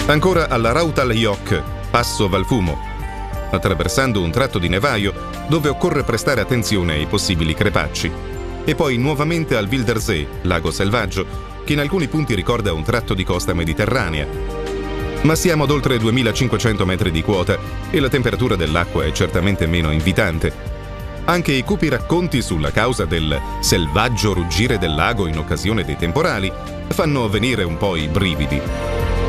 Ancora alla Rautalhög, Passo Valfumo, attraversando un tratto di nevaio dove occorre prestare attenzione ai possibili crepacci. E poi nuovamente al Wildersee, lago selvaggio, che in alcuni punti ricorda un tratto di costa mediterranea. Ma siamo ad oltre 2500 metri di quota e la temperatura dell'acqua è certamente meno invitante. Anche i cupi racconti sulla causa del selvaggio ruggire del lago in occasione dei temporali fanno venire un po' i brividi.